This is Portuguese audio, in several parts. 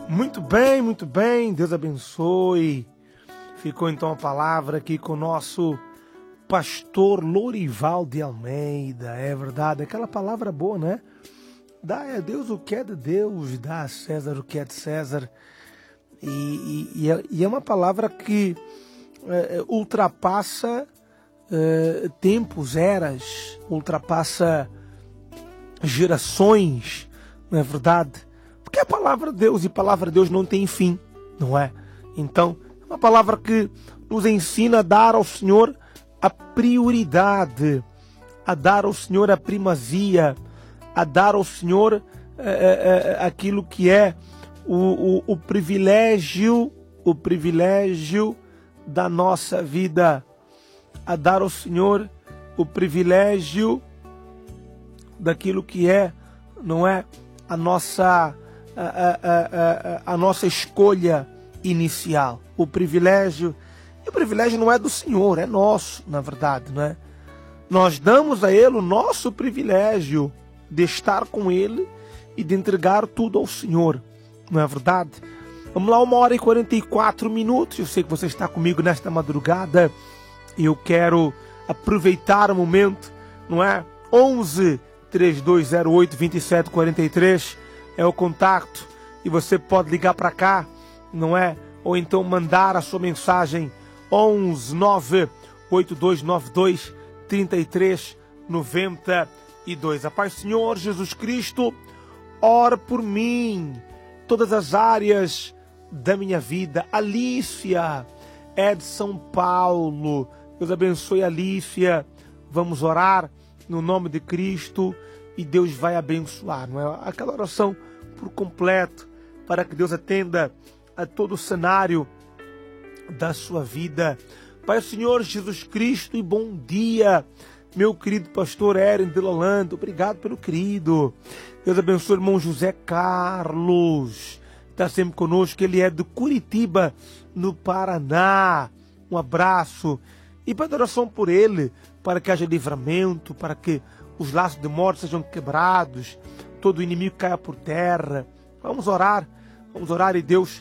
Muito bem, Deus abençoe. Ficou então a palavra aqui com o nosso pastor Lorival de Almeida. É verdade, aquela palavra boa, né? Dá a Deus o que é de Deus, dá a César o que é de César. E é uma palavra que ultrapassa tempos, eras, ultrapassa gerações, não é verdade? Porque a palavra de Deus, e a palavra de Deus não tem fim, não é? Então, é uma palavra que nos ensina a dar ao Senhor a prioridade, a dar ao Senhor a primazia, a dar ao Senhor aquilo que é o privilégio da nossa vida, a dar ao Senhor o privilégio daquilo que é, não é, a nossa escolha inicial. O privilégio não é do Senhor, é nosso, na verdade, não é? Nós damos a Ele o nosso privilégio de estar com Ele e de entregar tudo ao Senhor, não é verdade? Vamos lá, 1h44. Eu sei que você está comigo nesta madrugada e eu quero aproveitar o momento, não é? 11 3208 2743 é o contato e você pode ligar para cá, não é? Ou então mandar a sua mensagem 11 9 8292 3392. A paz do Senhor Jesus Cristo, ora por mim, todas as áreas da minha vida. Alícia é de São Paulo. Deus abençoe a Alícia. Vamos orar no nome de Cristo e Deus vai abençoar, não é? Aquela oração por completo para que Deus atenda a todo o cenário da sua vida. Pai, Senhor Jesus Cristo, e bom dia, meu querido pastor Eren de Lolanda. Obrigado pelo querido. Deus abençoe o irmão José Carlos, está sempre conosco. Ele é de Curitiba, no Paraná. Um abraço e pede oração por ele, para que haja livramento, para que os laços de morte sejam quebrados, todo o inimigo caia por terra. Vamos orar e Deus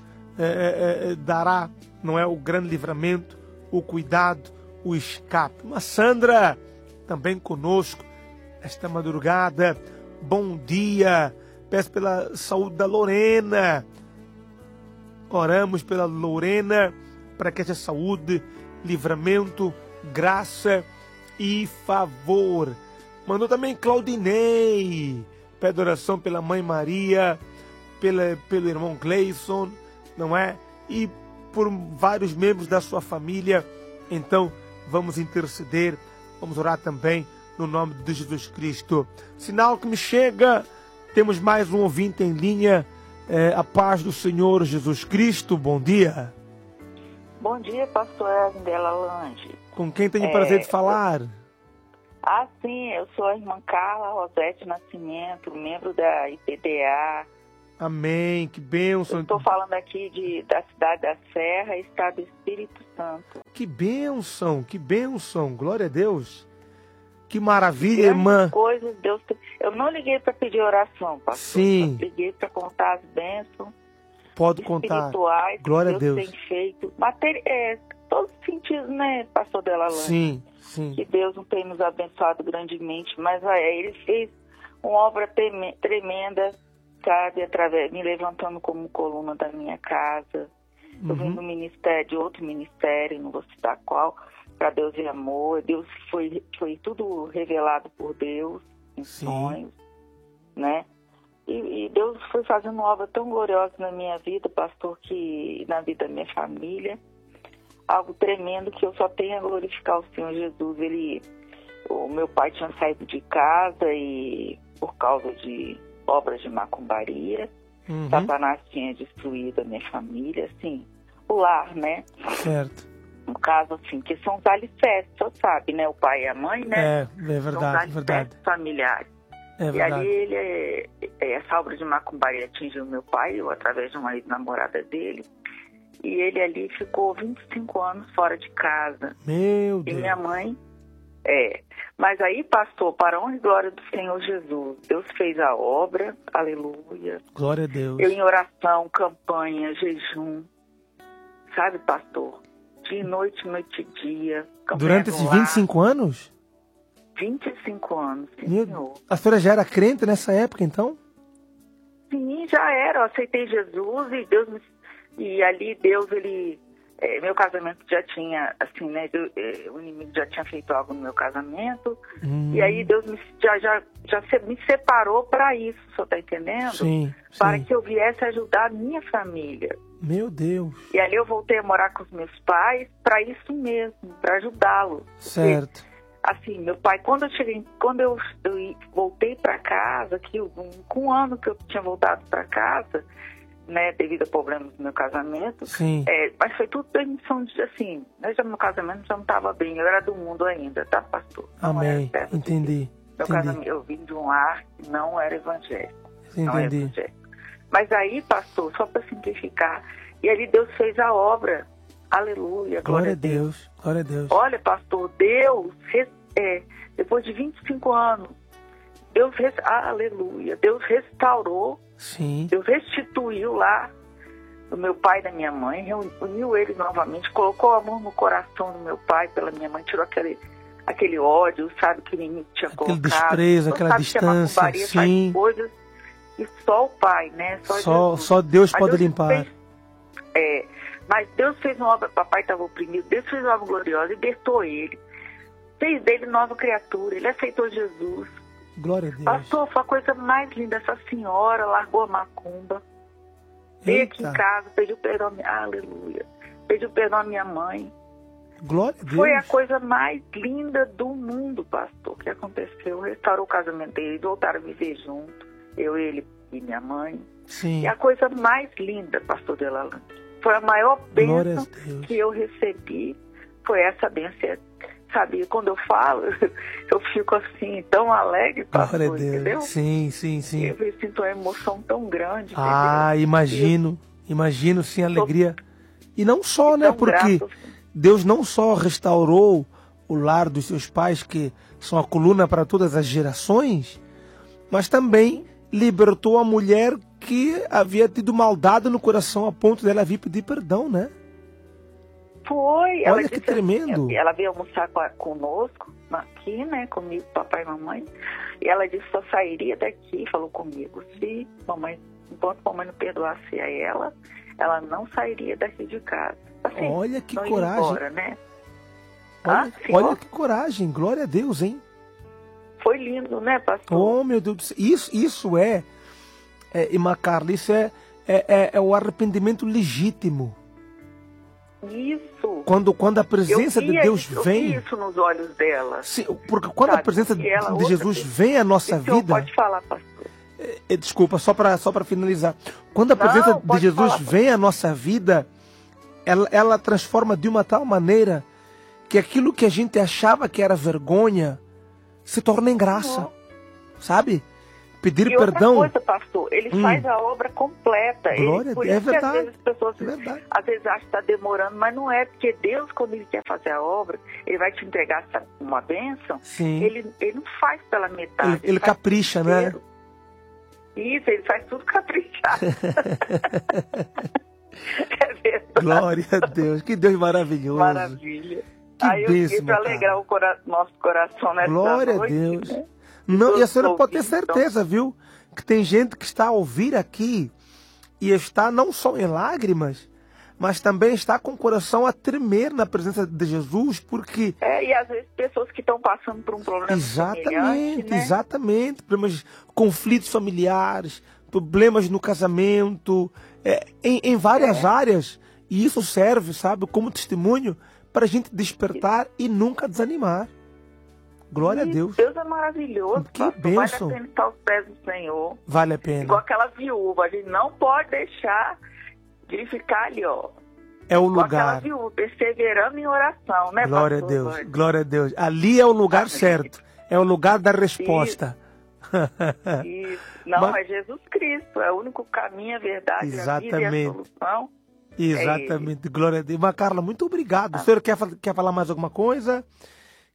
dará, não é, o grande livramento, o cuidado, o escape. Mas Sandra, também conosco, esta madrugada, bom dia. Peço pela saúde da Lorena. Oramos pela Lorena, para que haja saúde, livramento, graça e favor. Mandou também Claudinei, pede oração pela mãe Maria, pelo irmão Gleison, não é? E por vários membros da sua família. Então, vamos interceder, vamos orar também no nome de Jesus Cristo. Sinal que me chega, temos mais um ouvinte em linha. A paz do Senhor Jesus Cristo, bom dia. Bom dia, pastor Eren de Lolanda. Com quem tenho o prazer de falar? Sim, eu sou a irmã Carla Rosete Nascimento, membro da IPDA. Amém, que bênção. Estou falando aqui da cidade da Serra, estado do Espírito Santo. Que bênção, glória a Deus. Que maravilha, irmã. Coisas, Deus. Eu não liguei para pedir oração, pastor. Sim. Eu liguei para contar as bênçãos. Pode contar. Espirituais. Glória a Deus. Deus tem feito. Todos os sentidos, né, pastor Della Lã? Sim. Que Deus não tem nos abençoado grandemente, mas Ele fez uma obra tremenda, sabe, me levantando como coluna da minha casa. Eu vim do ministério, de outro ministério, não vou citar qual, para Deus e Amor. Deus foi tudo revelado por Deus em sonhos, né? E Deus foi fazendo uma obra tão gloriosa na minha vida, pastor, que na vida da minha família. Algo tremendo que eu só tenho a glorificar o Senhor Jesus. O meu pai tinha saído de casa e por causa de obras de macumbaria, Satanás tinha destruído a minha família, assim, o lar, né? Certo. No caso, assim, que são os alicerces, você sabe, né? O pai e a mãe, né? É verdade, são os alicerces familiares. É verdade. E ali essa obra de macumbaria atingiu meu pai, através de uma ex-namorada dele. E ele ali ficou 25 anos fora de casa. Meu Deus. E minha mãe Mas aí, pastor, para a honra e glória do Senhor Jesus, Deus fez a obra, aleluia. Glória a Deus. Eu em oração, campanha, jejum, sabe, pastor? De noite, noite e dia. Durante esses 25 anos? 25 anos, sim, Meu Senhor. Deus. A senhora já era crente nessa época, então? Sim, já era. Eu aceitei Jesus e Deus e ali Deus, meu casamento já tinha, assim, né? O inimigo já tinha feito algo no meu casamento. E aí Deus me separou para isso, o senhor tá entendendo? Sim. Para que eu viesse ajudar a minha família. Meu Deus. E ali eu voltei a morar com os meus pais para isso mesmo, para ajudá-los. Certo. Assim, meu pai, quando eu voltei para casa, com um ano que eu tinha voltado para casa, né, devido a problemas no meu casamento, Sim. Mas foi tudo permissão de, assim, né, já meu casamento já não estava bem, eu era do mundo ainda, tá, pastor? Amém, entendi. Meu casamento, eu vim de um lar que não era evangélico. Entendi. Não era evangélico. Mas aí, pastor, só para simplificar, e ali Deus fez a obra. Aleluia, glória a Deus. Glória a Deus. Olha, pastor, Deus, depois de 25 anos, aleluia, Deus restaurou, Sim. Deus restituiu lá o meu pai e da minha mãe, uniu eles novamente, colocou amor no coração do meu pai pela minha mãe, tirou aquele ódio, sabe, que o inimigo tinha colocado. Aquele desprezo, aquela distância, sim. Faz coisas, e só o pai, né? Só Deus pode limpar. Mas Deus fez uma obra, papai estava oprimido, Deus fez uma obra gloriosa, libertou ele, fez dele nova criatura, ele aceitou Jesus. Glória a Deus. Pastor, foi a coisa mais linda, essa senhora largou a macumba, veio aqui em casa, pediu perdão, aleluia, pediu perdão à minha mãe. Glória a Deus. Foi a coisa mais linda do mundo, pastor, que aconteceu, restaurou o casamento deles, voltaram a viver junto, eu, ele e minha mãe. Sim. E a coisa mais linda, pastor Delalan, foi a maior bênção que eu recebi, foi essa bênção, sabe? Quando eu falo, eu fico assim, tão alegre, pastor, glória a Deus. Entendeu? Sim. Eu sinto uma emoção tão grande. Imagino sim a alegria. E não só, né? Porque grato, Deus não só restaurou o lar dos seus pais, que são a coluna para todas as gerações, mas também libertou a mulher que havia tido maldade no coração a ponto dela vir pedir perdão, né? Foi. Olha que tremendo. Assim, ela veio almoçar conosco, aqui, né, comigo, papai e mamãe, e ela disse que só sairia daqui, falou comigo, se mamãe, enquanto mamãe não perdoasse a ela não sairia daqui de casa. Assim, olha que coragem. Embora, né? Olha que coragem, glória a Deus, hein? Foi lindo, né, pastor? Oh, meu Deus do céu. Isso irmã Carla, isso é o arrependimento legítimo. Isso. Quando a presença de Deus vem... Eu vi isso nos olhos dela. Sim, porque quando a presença de Jesus vem à nossa vida... Pode falar, pastor. Desculpa, só para finalizar. Quando a presença de Jesus vem à nossa vida, ela transforma de uma tal maneira que aquilo que a gente achava que era vergonha se torna em graça. Sabe? Pedir perdão. Outra coisa, pastor, ele faz a obra completa. Glória, por isso verdade. Que às vezes as pessoas às vezes acham que está demorando, mas não é, porque Deus, quando ele quer fazer a obra, ele vai te entregar uma bênção. Sim. Ele não faz pela metade. Ele capricha, né? Isso, ele faz tudo caprichado. É verdade. Glória a Deus, que Deus maravilhoso. Maravilha. Que aí eu quis para alegrar o nosso coração nessa Glória noite. Glória a Deus. Né? Não, e a senhora pode ter certeza, viu? Que tem gente que está a ouvir aqui e está não só em lágrimas, mas também está com o coração a tremer na presença de Jesus, porque... e às vezes pessoas que estão passando por um problema semelhante, né? Exatamente. Problemas, conflitos familiares, problemas no casamento, em várias áreas. E isso serve, sabe, como testemunho para a gente despertar e nunca desanimar. Glória a Deus. Deus é maravilhoso. Que bênção. Vale a pena estar aos pés do Senhor. Vale a pena. Igual aquela viúva. A gente não pode deixar de ficar ali, ó. É o igual lugar. Aquela viúva, perseverando em oração, né, Glória pastor? a Deus. Glória a Deus. Ali é o lugar certo. É o lugar da resposta. Isso. Não, é Jesus Cristo. É o único caminho, a verdade, a vida e a solução. Exatamente. Glória a Deus. Mas, Carla, muito obrigado. A senhora quer falar mais alguma coisa?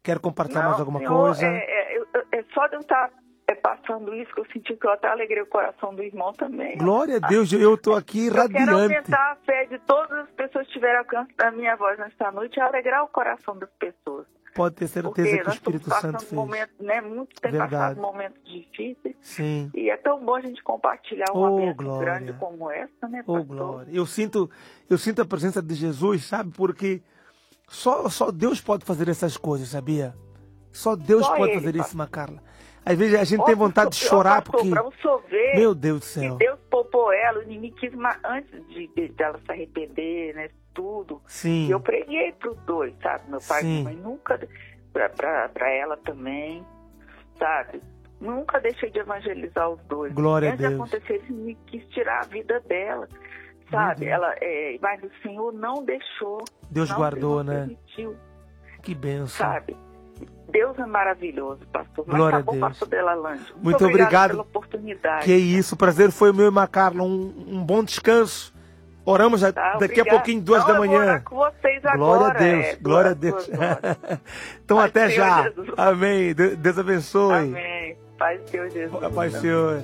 Quer compartilhar Não, mais alguma senhor, coisa? É só de eu estar passando isso que eu senti que eu até alegrei o coração do irmão também. Glória a Deus, eu estou aqui Eu quero radiante. aumentar a fé de todas as pessoas que tiverem alcance da minha voz nesta noite e alegrar o coração das pessoas. Pode ter certeza Porque que o Espírito Santo fez. Momentos, né, muitos têm passado momentos difíceis. Sim. E é tão bom a gente compartilhar uma bênção glória. grande como essa, né, pastor? Glória. Eu sinto a presença de Jesus, sabe? Porque só Deus pode fazer essas coisas, sabia? Só Deus pode fazer isso, Macarla. Às vezes a gente tem vontade de chorar porque... Pra você ver, meu Deus do céu. que Deus poupou ela, o inimigo quis, antes dela se arrepender, né, tudo. Sim. E eu preguei pros dois, sabe? Meu pai e minha mãe nunca... Pra ela também, sabe? Nunca deixei de evangelizar os dois. Glória a Deus. Antes de acontecer, ele me quis tirar a vida dela, sabe? Ela, mas o Senhor não deixou. Deus guardou, não né? permitiu, que bênção. sabe? Deus é maravilhoso, pastor. Mas Glória tá bom, a Deus. pastor Delalande. Muito obrigado pela oportunidade. Que isso, o prazer foi meu e Macarla. Um bom descanso. Oramos daqui a pouquinho, 2 da manhã. Eu vou orar com vocês glória agora. A Deus, glória a Deus. Então Pai até já. Jesus. Amém. Deus abençoe. Amém. Paz do Senhor Jesus. Paz do Senhor.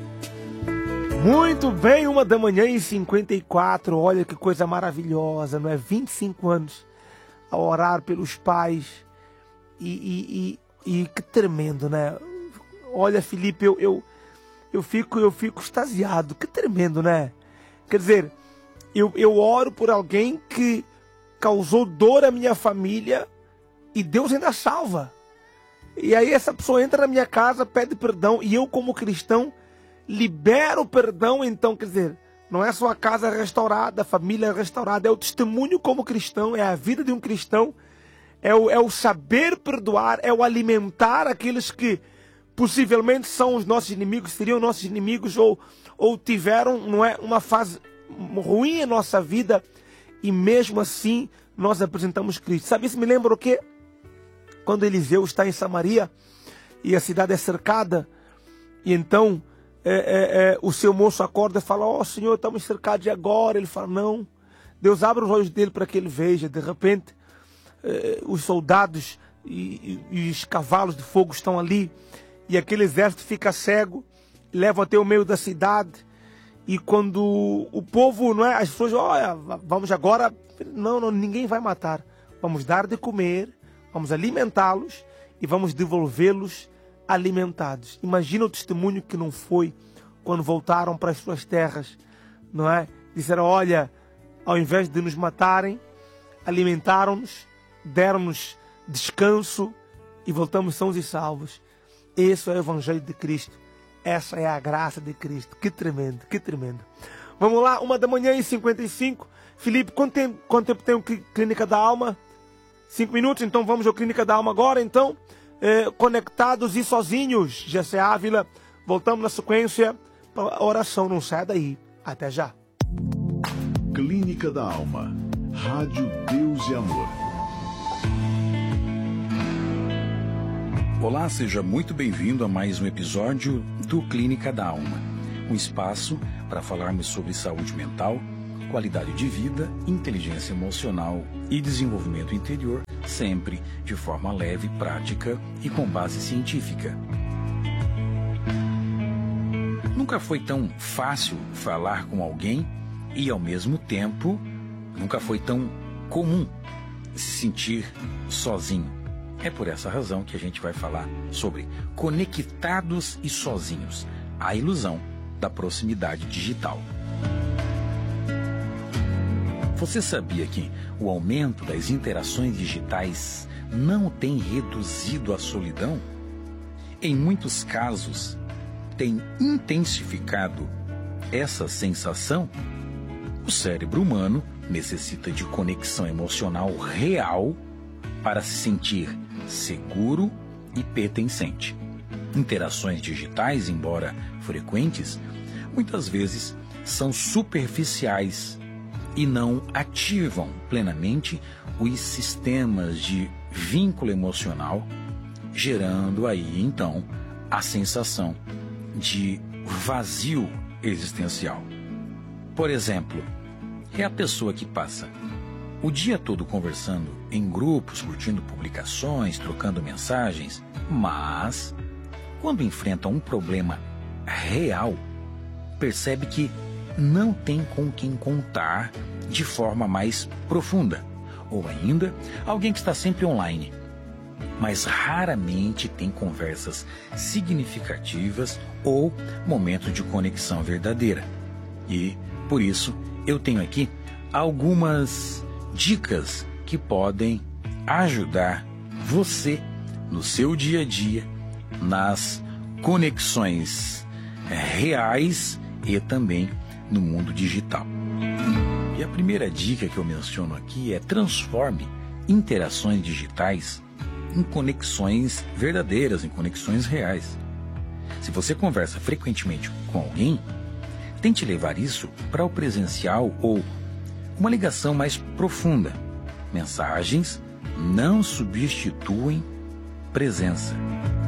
Muito bem, 1 da manhã e 54. Olha que coisa maravilhosa, não é? 25 anos a orar pelos pais. E que tremendo, né? Olha, Felipe, eu fico extasiado. Que tremendo, né? Quer dizer, eu oro por alguém que causou dor à minha família e Deus ainda salva. E aí essa pessoa entra na minha casa, pede perdão e eu, como cristão, libero o perdão. Então, quer dizer, não é só a casa restaurada, a família restaurada, é o testemunho como cristão, é a vida de um cristão, é o saber perdoar, é o alimentar aqueles que possivelmente são os nossos inimigos, seriam nossos inimigos ou tiveram, não é, uma fase ruim em nossa vida e mesmo assim nós apresentamos Cristo. Sabe, isso me lembra o quê? Quando Eliseu está em Samaria e a cidade é cercada e então o seu moço acorda e fala: Senhor, estamos cercados e agora? Ele fala: não. Deus abre os olhos dele para que ele veja. De repente os soldados e os cavalos de fogo estão ali e aquele exército fica cego, leva até o meio da cidade. E quando o povo, não é, as pessoas, olha, vamos agora, não, ninguém vai matar. Vamos dar de comer, vamos alimentá-los e vamos devolvê-los alimentados. Imagina o testemunho que não foi quando voltaram para as suas terras, não é? Disseram: olha, ao invés de nos matarem, alimentaram-nos, deram-nos descanso e voltamos sãos e salvos. Esse é o Evangelho de Cristo. Essa é a graça de Cristo. Que tremendo, que tremendo. Vamos lá, 1 da manhã e 55. Felipe, quanto tempo tem o Clínica da Alma? 5 minutos, então vamos ao Clínica da Alma agora, então. Conectados e sozinhos. Jessé Ávila, voltamos na sequência para a oração. Não sai daí. Até já. Clínica da Alma. Rádio Deus e Amor. Olá, seja muito bem-vindo a mais um episódio do Clínica da Alma, um espaço para falarmos sobre saúde mental, qualidade de vida, inteligência emocional e desenvolvimento interior, sempre de forma leve, prática e com base científica. Nunca foi tão fácil falar com alguém e, ao mesmo tempo, nunca foi tão comum se sentir sozinho. É por essa razão que a gente vai falar sobre conectados e sozinhos, a ilusão da proximidade digital. Você sabia que o aumento das interações digitais não tem reduzido a solidão? Em muitos casos, tem intensificado essa sensação? O cérebro humano necessita de conexão emocional real para se sentir seguro e pertencente. Interações digitais, embora frequentes, muitas vezes são superficiais e não ativam plenamente os sistemas de vínculo emocional, gerando aí, então, a sensação de vazio existencial. Por exemplo, é a pessoa que passa o dia todo conversando em grupos, curtindo publicações, trocando mensagens, mas quando enfrenta um problema real, percebe que não tem com quem contar de forma mais profunda. Ou ainda, alguém que está sempre online, mas raramente tem conversas significativas ou momentos de conexão verdadeira. E, por isso, eu tenho aqui algumas dicas que podem ajudar você no seu dia a dia, nas conexões reais e também no mundo digital. E a primeira dica que eu menciono aqui é: transforme interações digitais em conexões verdadeiras, em conexões reais. Se você conversa frequentemente com alguém, tente levar isso para o presencial ou uma ligação mais profunda. Mensagens não substituem presença.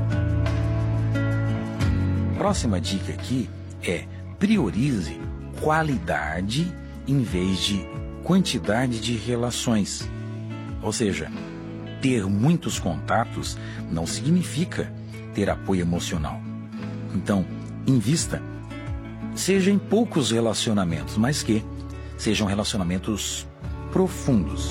Próxima dica aqui é: priorize qualidade em vez de quantidade de relações. Ou seja, ter muitos contatos não significa ter apoio emocional. Então, invista, seja em poucos relacionamentos, mas que sejam relacionamentos profundos.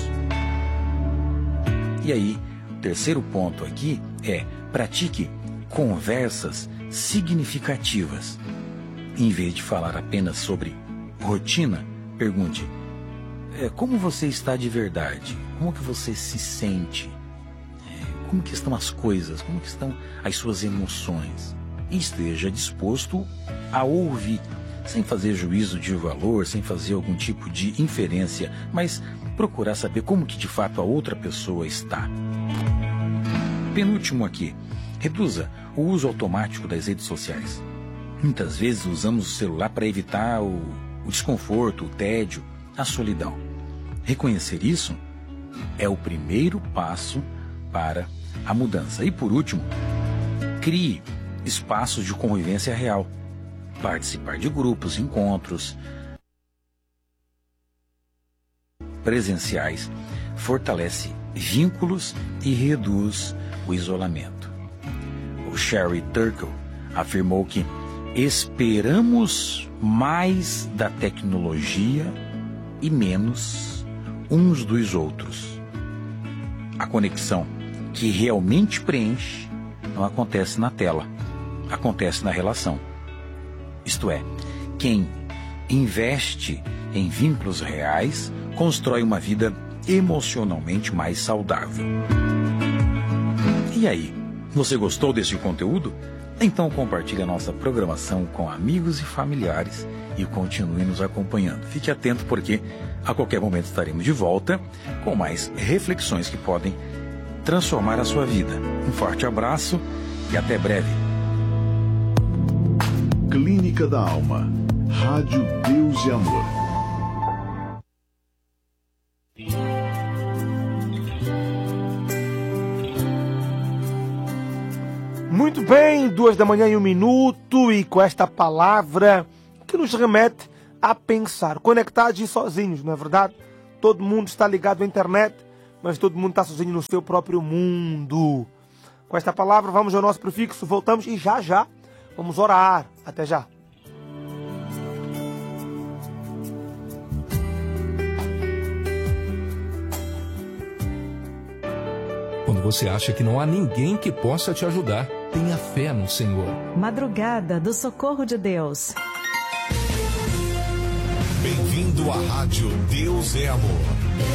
E aí, o terceiro ponto aqui é: pratique conversas significativas. Em vez de falar apenas sobre rotina, pergunte: como você está de verdade? Como que você se sente? Como que estão as coisas? Como que estão as suas emoções? E esteja disposto a ouvir, sem fazer juízo de valor, sem fazer algum tipo de inferência, mas procurar saber como que de fato a outra pessoa está. Penúltimo aqui: reduza o uso automático das redes sociais. Muitas vezes usamos o celular para evitar o desconforto, o tédio, a solidão. Reconhecer isso é o primeiro passo para a mudança. E por último, crie espaços de convivência real. Participar de grupos, encontros presenciais fortalece vínculos e reduz o isolamento. O Sherry Turkle afirmou que esperamos mais da tecnologia e menos uns dos outros. A conexão que realmente preenche não acontece na tela, acontece na relação. Isto é, quem investe em vínculos reais constrói uma vida emocionalmente mais saudável. E aí, você gostou deste conteúdo? Então compartilhe a nossa programação com amigos e familiares e continue nos acompanhando. Fique atento, porque a qualquer momento estaremos de volta com mais reflexões que podem transformar a sua vida. Um forte abraço e até breve. Clínica da Alma. Rádio Deus e Amor. Muito bem, 2h01, e com esta palavra que nos remete a pensar, conectados e sozinhos, não é verdade? Todo mundo está ligado à internet, mas todo mundo está sozinho no seu próprio mundo. Com esta palavra vamos ao nosso prefixo, voltamos e já vamos orar. Até já. Quando você acha que não há ninguém que possa te ajudar, tenha fé no Senhor. Madrugada do Socorro de Deus. Bem-vindo à Rádio Deus é Amor.